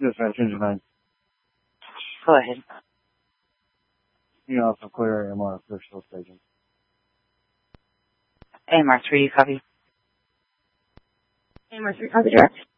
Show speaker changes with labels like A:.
A: Dispatch engine 9.
B: Go ahead.
A: You also clear AMR official station.
B: AMR 3, copy.
C: AMR 3, copy direct.